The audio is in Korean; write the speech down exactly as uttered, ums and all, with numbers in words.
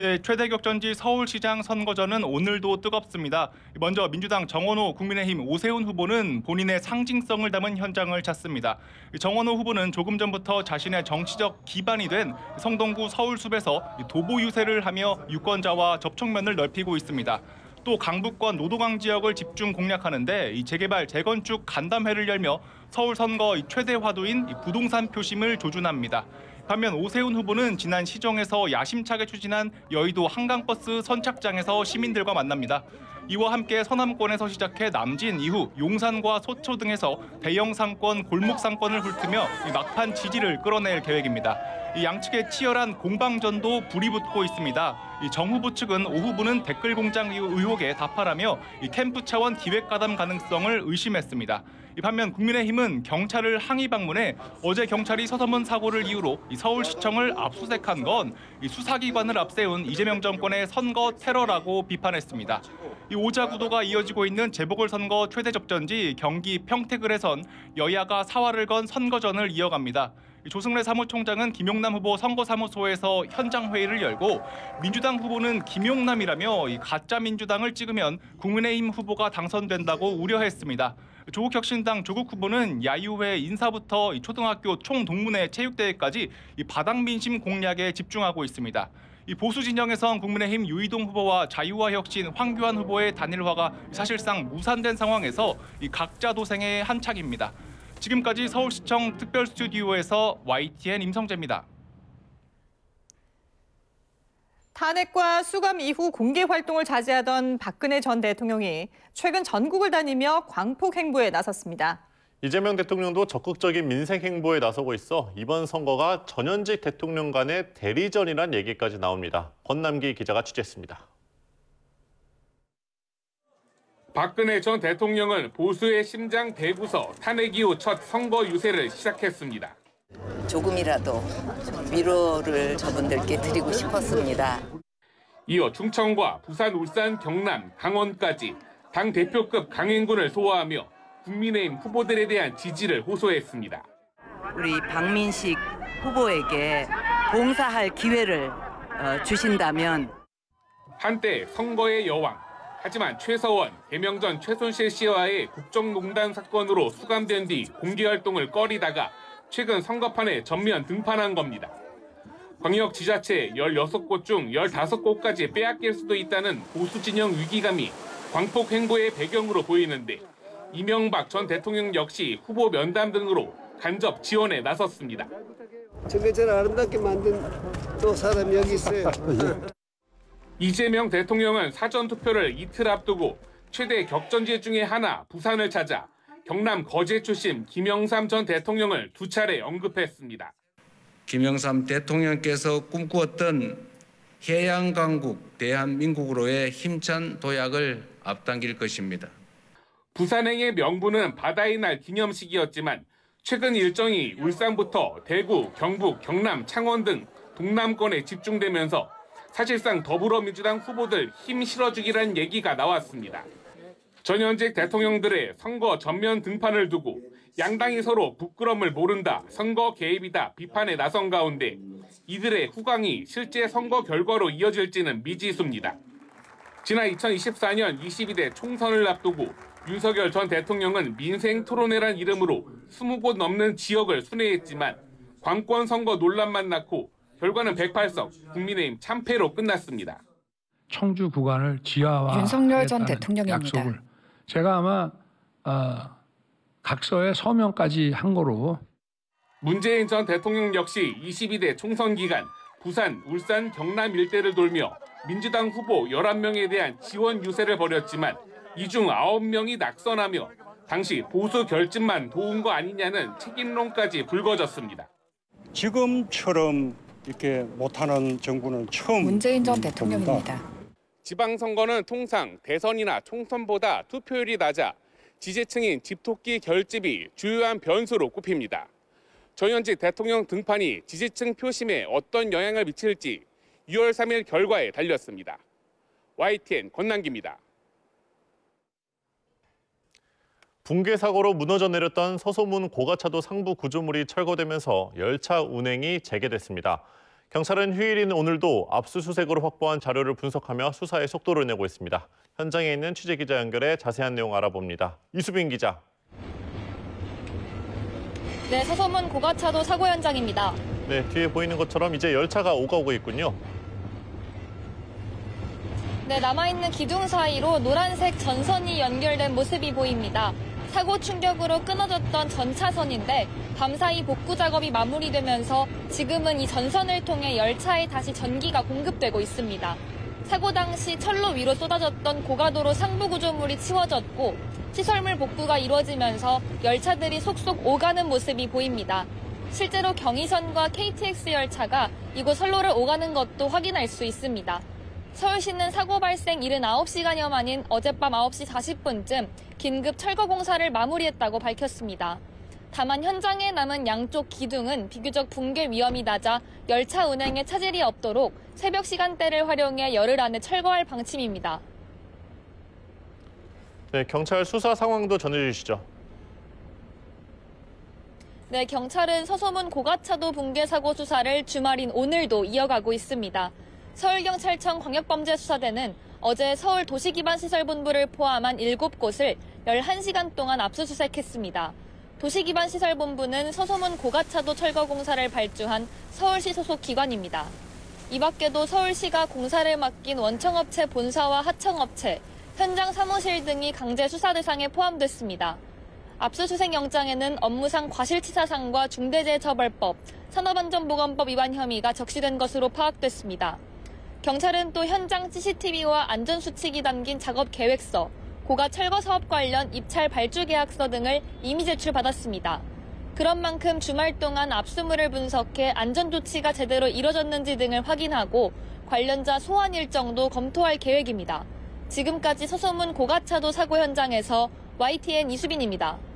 네, 최대 격전지 서울시장 선거전은 오늘도 뜨겁습니다. 먼저 민주당 정원호, 국민의힘 오세훈 후보는 본인의 상징성을 담은 현장을 찾습니다. 정원호 후보는 조금 전부터 자신의 정치적 기반이 된 성동구 서울숲에서 도보 유세를 하며 유권자와 접촉면을 넓히고 있습니다. 또 강북권 노도강 지역을 집중 공략하는데 이 재개발, 재건축 간담회를 열며 서울 선거 최대 화두인 부동산 표심을 조준합니다. 반면 오세훈 후보는 지난 시정에서 야심차게 추진한 여의도 한강버스 선착장에서 시민들과 만납니다. 이와 함께 서남권에서 시작해 남진 이후 용산과 소초 등에서 대형 상권, 골목 상권을 훑으며 막판 지지를 끌어낼 계획입니다. 이 양측의 치열한 공방전도 불이 붙고 있습니다. 이 정 후보 측은 오 후보는 댓글 공장 의혹에 답하라며 이 캠프 차원 기획 가담 가능성을 의심했습니다. 반면 국민의힘은 경찰을 항의 방문해 어제 경찰이 서서문 사고를 이유로 서울시청을 압수수색한 건 수사기관을 앞세운 이재명 정권의 선거 테러라고 비판했습니다. 이 오자 구도가 이어지고 있는 재보궐선거 최대 접전지 경기 평택을에선 여야가 사활을 건 선거전을 이어갑니다. 조승래 사무총장은 김용남 후보 선거사무소에서 현장 회의를 열고 민주당 후보는 김용남이라며 가짜 민주당을 찍으면 국민의힘 후보가 당선된다고 우려했습니다. 조국 혁신당 조국 후보는 야유회 인사부터 초등학교 총동문회 체육대회까지 바닥 민심 공략에 집중하고 있습니다. 이 보수 진영에선 국민의힘 유이동 후보와 자유와 혁신 황교안 후보의 단일화가 사실상 무산된 상황에서 이 각자 도생의 한창입니다. 지금까지 서울시청 특별 스튜디오에서 와이티엔 임성재입니다. 탄핵과 수감 이후 공개 활동을 자제하던 박근혜 전 대통령이 최근 전국을 다니며 광폭 행보에 나섰습니다. 이재명 대통령도 적극적인 민생 행보에 나서고 있어 이번 선거가 전현직 대통령 간의 대리전이란 얘기까지 나옵니다. 권남기 기자가 취재했습니다. 박근혜 전 대통령은 보수의 심장 대구서 탄핵 이후 첫 선거 유세를 시작했습니다. 조금이라도 위로를 저분들께 드리고 싶었습니다. 이어 충청과 부산, 울산, 경남, 강원까지 당 대표급 강행군을 소화하며 국민의힘 후보들에 대한 지지를 호소했습니다. 우리 박민식 후보에게 봉사할 기회를 주신다면. 한때 선거의 여왕, 하지만 최서원, 개명전 최순실 씨와의 국정농단 사건으로 수감된 뒤 공개활동을 꺼리다가 최근 선거판에 전면 등판한 겁니다. 광역지자체 열여섯 곳 중 열다섯 곳까지 빼앗길 수도 있다는 보수 진영 위기감이 광폭 행보의 배경으로 보이는데 이명박 전 대통령 역시 후보 면담 등으로 간접 지원에 나섰습니다. 정말 아름답게 만든 또 사람이 여기 있어요. 이재명 대통령은 사전투표를 이틀 앞두고 최대 격전지 중에 하나 부산을 찾아 경남 거제 출신 김영삼 전 대통령을 두 차례 언급했습니다. 김영삼 대통령께서 꿈꾸었던 해양강국 대한민국으로의 힘찬 도약을 앞당길 것입니다. 부산행의 명분은 바다의 날 기념식이었지만 최근 일정이 울산부터 대구, 경북, 경남, 창원 등 동남권에 집중되면서 사실상 더불어민주당 후보들 힘 실어주기란 얘기가 나왔습니다. 전현직 대통령들의 선거 전면 등판을 두고 양당이 서로 부끄럼을 모른다, 선거 개입이다 비판에 나선 가운데 이들의 후광이 실제 선거 결과로 이어질지는 미지수입니다. 지난 이천이십사 년 이십이 대 총선을 앞두고 윤석열 전 대통령은 민생 토론회란 이름으로 이십 곳 넘는 지역을 순회했지만 관권 선거 논란만 낳고 결과는 백팔 석, 국민의힘 참패로 끝났습니다. 청주 구간을 지하화 윤석열 전 대통령입니다. 약속을 제가 아마 어, 각서에 서명까지 한 거로. 문재인 전 대통령 역시 이십이 대 총선 기간 부산, 울산, 경남 일대를 돌며 민주당 후보 열한 명에 대한 지원 유세를 벌였지만 이 중 아홉 명이 낙선하며 당시 보수 결집만 도운 거 아니냐는 책임론까지 불거졌습니다. 지금처럼 이렇게 못하는 정부는 처음. 문재인 전 대통령입니다. 지방선거는 통상 대선이나 총선보다 투표율이 낮아 지지층인 집토끼 결집이 주요한 변수로 꼽힙니다. 전현직 대통령 등판이 지지층 표심에 어떤 영향을 미칠지 유월 삼일 결과에 달렸습니다. 와이티엔 권남기입니다. 붕괴 사고로 무너져 내렸던 서소문 고가차도 상부 구조물이 철거되면서 열차 운행이 재개됐습니다. 경찰은 휴일인 오늘도 압수수색으로 확보한 자료를 분석하며 수사에 속도를 내고 있습니다. 현장에 있는 취재기자 연결해 자세한 내용 알아봅니다. 이수빈 기자. 네, 서소문 고가차도 사고 현장입니다. 네, 뒤에 보이는 것처럼 이제 열차가 오가고 있군요. 네, 남아있는 기둥 사이로 노란색 전선이 연결된 모습이 보입니다. 사고 충격으로 끊어졌던 전 차선인데 밤사이 복구 작업이 마무리되면서 지금은 이 전선을 통해 열차에 다시 전기가 공급되고 있습니다. 사고 당시 철로 위로 쏟아졌던 고가도로 상부 구조물이 치워졌고 시설물 복구가 이루어지면서 열차들이 속속 오가는 모습이 보입니다. 실제로 경의선과 케이티엑스 열차가 이곳 선로를 오가는 것도 확인할 수 있습니다. 서울시는 사고 발생 칠십구 시간여 만인 어젯밤 아홉 시 사십 분쯤 긴급 철거 공사를 마무리했다고 밝혔습니다. 다만 현장에 남은 양쪽 기둥은 비교적 붕괴 위험이 낮아 열차 운행에 차질이 없도록 새벽 시간대를 활용해 열흘 안에 철거할 방침입니다. 네, 경찰 수사 상황도 전해주시죠. 네, 경찰은 서소문 고가차도 붕괴 사고 수사를 주말인 오늘도 이어가고 있습니다. 서울경찰청 광역범죄수사대는 어제 서울 도시기반시설본부를 포함한 일곱 곳을 열한 시간 동안 압수수색했습니다. 도시기반시설본부는 서소문 고가차도 철거 공사를 발주한 서울시 소속 기관입니다. 이 밖에도 서울시가 공사를 맡긴 원청업체 본사와 하청업체, 현장 사무실 등이 강제 수사 대상에 포함됐습니다. 압수수색 영장에는 업무상 과실치사상과 중대재해처벌법, 산업안전보건법 위반 혐의가 적시된 것으로 파악됐습니다. 경찰은 또 현장 씨씨티비와 안전수칙이 담긴 작업계획서, 고가 철거 사업 관련 입찰 발주 계약서 등을 이미 제출받았습니다. 그런 만큼 주말 동안 압수물을 분석해 안전조치가 제대로 이뤄졌는지 등을 확인하고 관련자 소환 일정도 검토할 계획입니다. 지금까지 서소문 고가차도 사고 현장에서 와이티엔 이수빈입니다.